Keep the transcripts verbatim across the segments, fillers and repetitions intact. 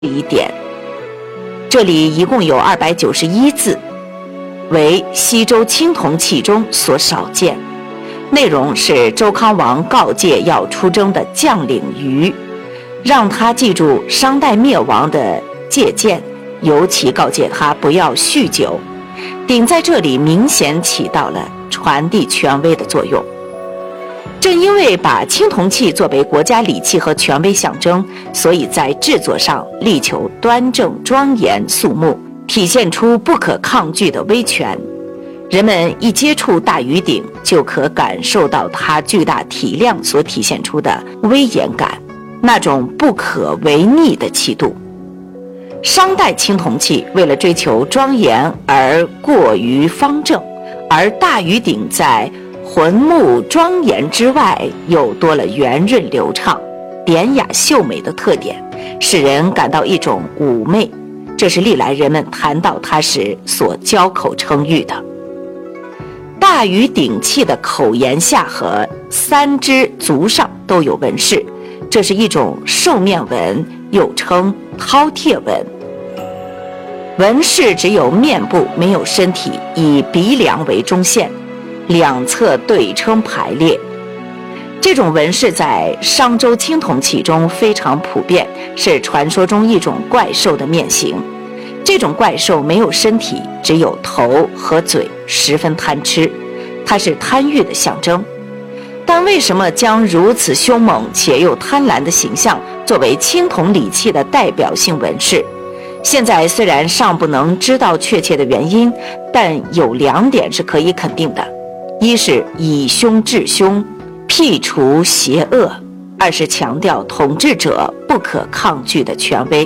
一点。这里一共有二百九十一字，为西周青铜器中所少见。内容是周康王告诫要出征的将领虞，让他记住商代灭亡的借鉴，尤其告诫他不要酗酒。鼎在这里明显起到了传递权威的作用。正因为把青铜器作为国家礼器和权威象征，所以在制作上力求端正庄严肃穆，体现出不可抗拒的威权。人们一接触大禹鼎，就可感受到它巨大体量所体现出的威严感，那种不可违逆的气度。商代青铜器为了追求庄严而过于方正，而大禹鼎在浑穆庄严之外又多了圆润流畅、典雅秀美的特点，使人感到一种妩媚，这是历来人们谈到它时所交口称誉的。大禹鼎器的口沿下和三只足上都有纹饰，这是一种兽面纹，又称饕餮纹。纹饰只有面部，没有身体，以鼻梁为中线，两侧对称排列。这种纹饰在商周青铜器中非常普遍，是传说中一种怪兽的面型。这种怪兽没有身体，只有头和嘴，十分贪吃，它是贪欲的象征。但为什么将如此凶猛且又贪婪的形象作为青铜礼器的代表性纹饰？现在虽然尚不能知道确切的原因，但有两点是可以肯定的：一是以凶治凶，辟除邪恶；二是强调统治者不可抗拒的权威。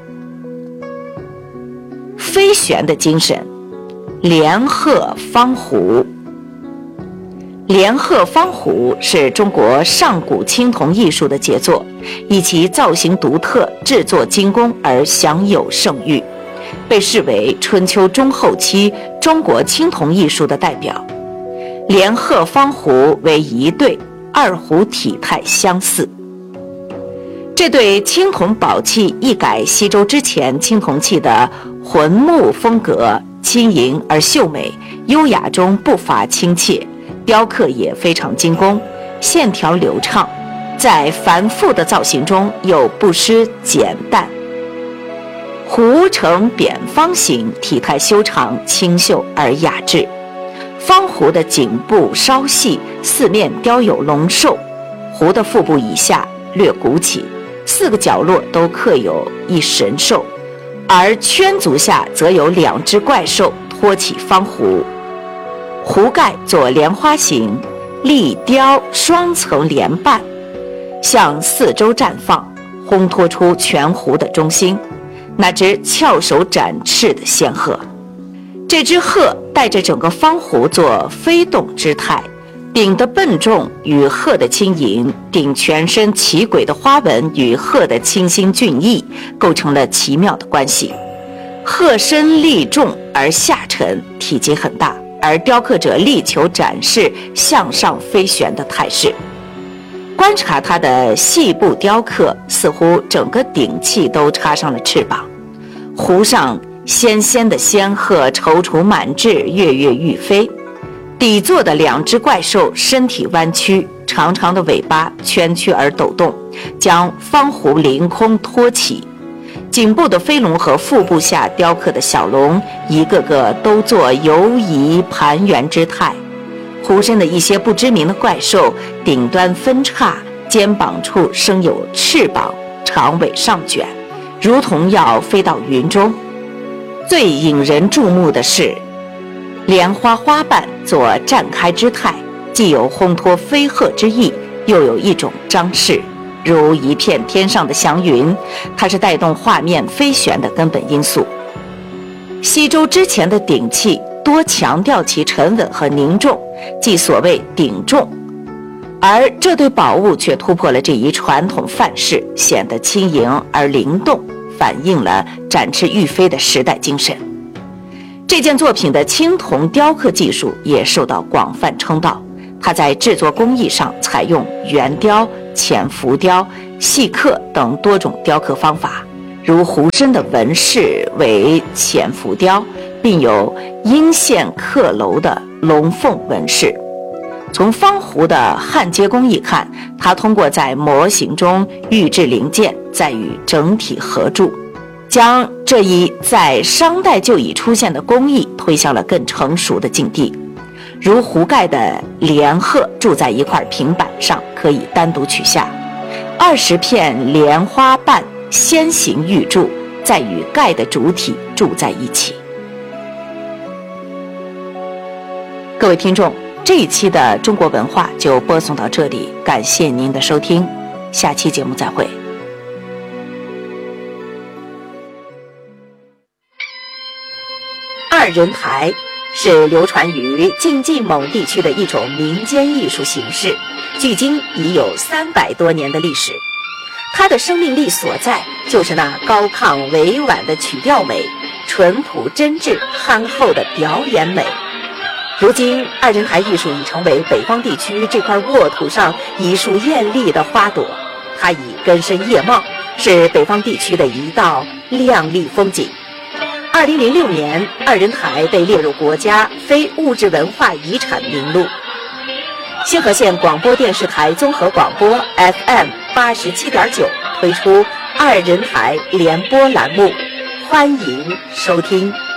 飞旋的精神，连鹤方壶。连鹤方壶是中国上古青铜艺术的杰作，以其造型独特、制作精工而享有盛誉，被视为春秋中后期中国青铜艺术的代表。连鹤方壶为一对，二壶体态相似。这对青铜宝器一改西周之前青铜器的浑穆风格，轻盈而秀美，优雅中不乏亲切，雕刻也非常精工，线条流畅，在繁复的造型中又不失简淡。壶呈扁方形，体态修长，清秀而雅致。方壶的颈部稍细，四面雕有龙兽，壶的腹部以下略鼓起，四个角落都刻有一神兽，而圈足下则有两只怪兽托起方壶。壶盖做莲花形，立雕双层连瓣，向四周绽放，烘托出全壶的中心，那只翘首展翅的仙鹤。这只鹤带着整个方壶做飞动之态，鼎的笨重与鹤的轻盈，鼎全身奇诡的花纹与鹤的清新俊逸构成了奇妙的关系。鹤身立重而下沉，体积很大，而雕刻者力求展示向上飞旋的态势。观察它的细部雕刻，似乎整个鼎器都插上了翅膀。壶上纤纤的仙鹤踌躇满志，跃跃欲飞。底座的两只怪兽身体弯曲，长长的尾巴蜷曲而抖动，将方壶凌空托起。颈部的飞龙和腹部下雕刻的小龙，一个个都做游移盘旋之态。壶身的一些不知名的怪兽，顶端分叉，肩膀处生有翅膀，长尾上卷，如同要飞到云中。最引人注目的是莲花花瓣做绽开之态，既有烘托飞鹤之意，又有一种张势，如一片天上的祥云，它是带动画面飞旋的根本因素。西周之前的鼎器多强调其沉稳和凝重，即所谓鼎重，而这对宝物却突破了这一传统范式，显得轻盈而灵动，反映了展翅欲飞的时代精神。这件作品的青铜雕刻技术也受到广泛称道，它在制作工艺上采用圆雕、浅浮雕、细刻等多种雕刻方法， 如壶身的纹饰为浅浮雕，并有阴线刻镂的龙凤纹饰。从方壶的焊接工艺看，它通过在模型中预制零件，再与整体合铸，将这一在商代就已出现的工艺推向了更成熟的境地。如壶盖的莲鹤铸在一块平板上，可以单独取下，二十片莲花瓣先行预铸，再与盖的主体铸在一起。各位听众，这一期的中国文化就播送到这里，感谢您的收听，下期节目再会。二人台是流传于晋冀蒙地区的一种民间艺术形式，距今已有三百多年的历史。它的生命力所在就是那高亢委婉的曲调美，淳朴真挚憨厚的表演美。如今二人台艺术已成为北方地区这块沃土上一束艳丽的花朵，它已根深叶茂，是北方地区的一道亮丽风景。二零零六年，二人台被列入国家非物质文化遗产名录。兴和县广播电视台综合广播 F M 八十七点九推出二人台联播栏目，欢迎收听。